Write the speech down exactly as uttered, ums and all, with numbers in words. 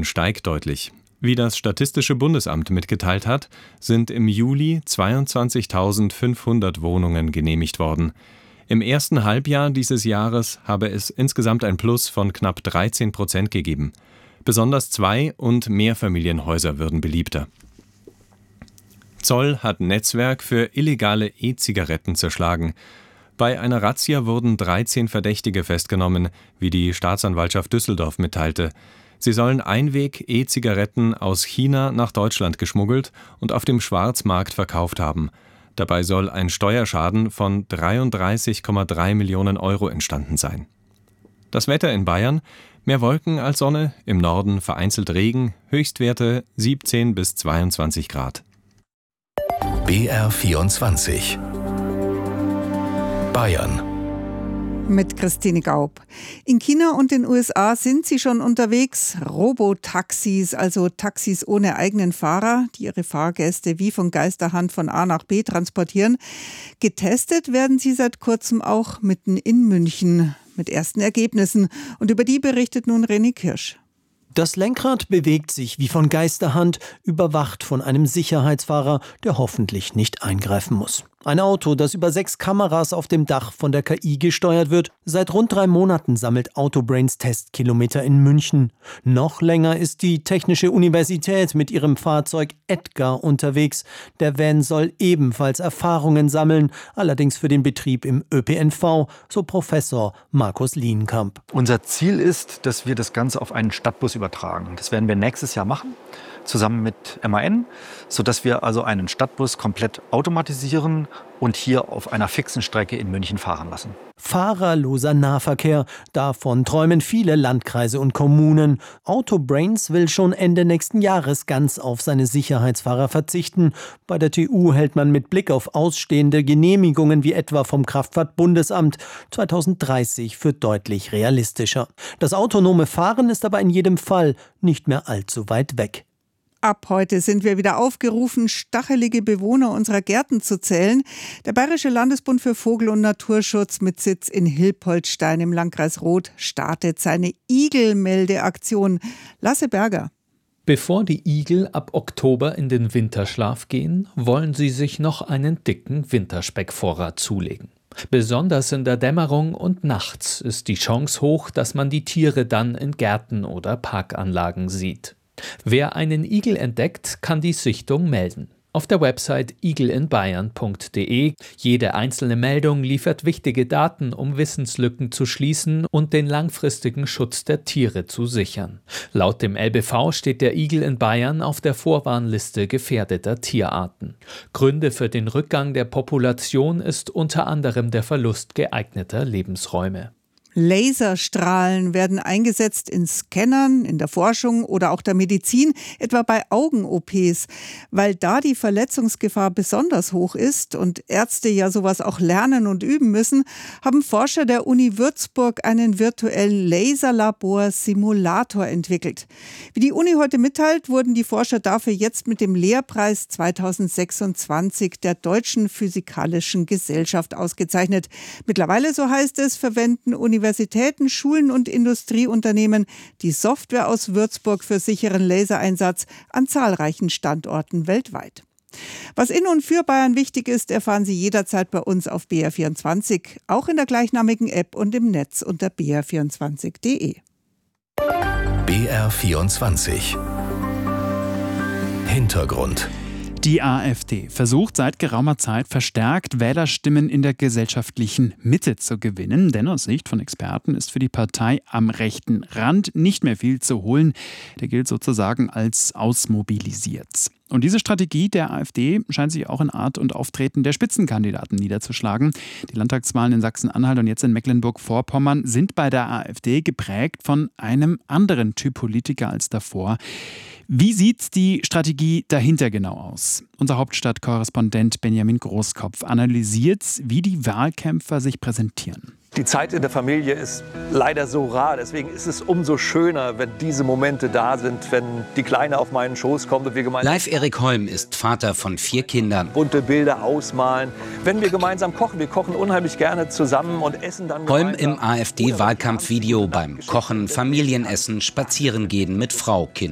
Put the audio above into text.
Wohnungen steigt deutlich. Wie das Statistische Bundesamt mitgeteilt hat, sind im Juli zweiundzwanzigtausendfünfhundert Wohnungen genehmigt worden. Im ersten Halbjahr dieses Jahres habe es insgesamt ein Plus von knapp dreizehn Prozent gegeben. Besonders Zwei- und Mehrfamilienhäuser würden beliebter. Zoll hat Netzwerk für illegale E-Zigaretten zerschlagen. Bei einer Razzia wurden dreizehn Verdächtige festgenommen, wie die Staatsanwaltschaft Düsseldorf mitteilte. Sie sollen Einweg-E-Zigaretten aus China nach Deutschland geschmuggelt und auf dem Schwarzmarkt verkauft haben. Dabei soll ein Steuerschaden von dreiunddreißig Komma drei Millionen Euro entstanden sein. Das Wetter in Bayern: mehr Wolken als Sonne, im Norden vereinzelt Regen, Höchstwerte siebzehn bis zweiundzwanzig Grad. B R vierundzwanzig Bayern mit Christine Gaub. In China und den U S A sind sie schon unterwegs. Robotaxis, also Taxis ohne eigenen Fahrer, die ihre Fahrgäste wie von Geisterhand von A nach B transportieren. Getestet werden sie seit kurzem auch mitten in München mit ersten Ergebnissen. Und über die berichtet nun René Kirsch. Das Lenkrad bewegt sich wie von Geisterhand, überwacht von einem Sicherheitsfahrer, der hoffentlich nicht eingreifen muss. Ein Auto, das über sechs Kameras auf dem Dach von der K I gesteuert wird. Seit rund drei Monaten sammelt Autobrains Testkilometer in München. Noch länger ist die Technische Universität mit ihrem Fahrzeug Edgar unterwegs. Der Van soll ebenfalls Erfahrungen sammeln, allerdings für den Betrieb im Ö P N V, so Professor Markus Lienkamp. Unser Ziel ist, dass wir das Ganze auf einen Stadtbus übertragen. Das werden wir nächstes Jahr machen, zusammen mit M A N, sodass wir also einen Stadtbus komplett automatisieren und hier auf einer fixen Strecke in München fahren lassen. Fahrerloser Nahverkehr, davon träumen viele Landkreise und Kommunen. Autobrains will schon Ende nächsten Jahres ganz auf seine Sicherheitsfahrer verzichten. Bei der T U hält man mit Blick auf ausstehende Genehmigungen wie etwa vom Kraftfahrtbundesamt zweitausenddreißig für deutlich realistischer. Das autonome Fahren ist aber in jedem Fall nicht mehr allzu weit weg. Ab heute sind wir wieder aufgerufen, stachelige Bewohner unserer Gärten zu zählen. Der Bayerische Landesbund für Vogel- und Naturschutz mit Sitz in Hilpoltstein im Landkreis Roth startet seine Igelmeldeaktion. Lasse Berger. Bevor die Igel ab Oktober in den Winterschlaf gehen, wollen sie sich noch einen dicken Winterspeckvorrat zulegen. Besonders in der Dämmerung und nachts ist die Chance hoch, dass man die Tiere dann in Gärten oder Parkanlagen sieht. Wer einen Igel entdeckt, kann die Sichtung melden. Auf der Website igelinbayern punkt de. Jede einzelne Meldung liefert wichtige Daten, um Wissenslücken zu schließen und den langfristigen Schutz der Tiere zu sichern. Laut dem L B V steht der Igel in Bayern auf der Vorwarnliste gefährdeter Tierarten. Gründe für den Rückgang der Population ist unter anderem der Verlust geeigneter Lebensräume. Laserstrahlen werden eingesetzt in Scannern, in der Forschung oder auch der Medizin, etwa bei Augen-O Ps. Weil da die Verletzungsgefahr besonders hoch ist und Ärzte ja sowas auch lernen und üben müssen, haben Forscher der Uni Würzburg einen virtuellen Laserlabor-Simulator entwickelt. Wie die Uni heute mitteilt, wurden die Forscher dafür jetzt mit dem Lehrpreis zweitausendsechsundzwanzig der Deutschen Physikalischen Gesellschaft ausgezeichnet. Mittlerweile, so heißt es, verwenden Universitäten Universitäten, Schulen und Industrieunternehmen die Software aus Würzburg für sicheren Lasereinsatz an zahlreichen Standorten weltweit. Was in und für Bayern wichtig ist, erfahren Sie jederzeit bei uns auf B R vierundzwanzig, auch in der gleichnamigen App und im Netz unter b r vierundzwanzig punkt de. B R vierundzwanzig Hintergrund. Die AfD versucht seit geraumer Zeit verstärkt, Wählerstimmen in der gesellschaftlichen Mitte zu gewinnen. Denn aus Sicht von Experten ist für die Partei am rechten Rand nicht mehr viel zu holen. Der gilt sozusagen als ausmobilisiert. Und diese Strategie der AfD scheint sich auch in Art und Auftreten der Spitzenkandidaten niederzuschlagen. Die Landtagswahlen in Sachsen-Anhalt und jetzt in Mecklenburg-Vorpommern sind bei der AfD geprägt von einem anderen Typ Politiker als davor. Wie sieht die Strategie dahinter genau aus? Unser Hauptstadtkorrespondent Benjamin Großkopf analysiert, wie die Wahlkämpfer sich präsentieren. Die Zeit in der Familie ist leider so rar, deswegen ist es umso schöner, wenn diese Momente da sind, wenn die Kleine auf meinen Schoß kommt und wir gemeinsam... Leif Erik Holm ist Vater von vier Kindern. ...bunte Bilder ausmalen, wenn wir gemeinsam kochen. Wir kochen unheimlich gerne zusammen und essen dann Holm gemeinsam. im AfD-Wahlkampfvideo beim Kochen, Familienessen, Spazierengehen mit Frau, Kind